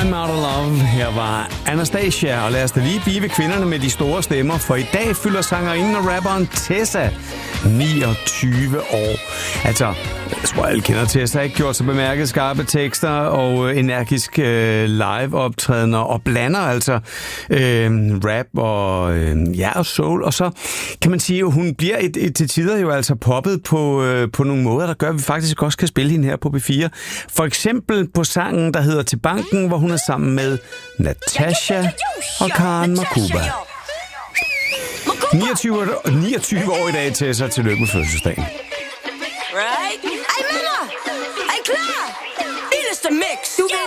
I'm Out of Love. Her var Anastasia, og lad os da lige blive ved kvinderne med de store stemmer, for i dag fylder sangerinden og rapperen Tessa 29 år. Altså, jeg tror alle kender Tessa, ikke? Gjort så bemærket skarpe tekster og energisk live-optrædener og blander altså rap og og soul. Og så kan man sige, at hun bliver til tider jo altså poppet på nogle måder, der gør, at vi faktisk også kan spille hende her på B4. For eksempel på sangen, der hedder Til Banken, hvor hun er sammen med Natasha og Karen Makuba. 29 år i dag, Tessa. Tillykke med fødselsdagen. Right? Ej, mamma! Ej, klar! Vildeste mix!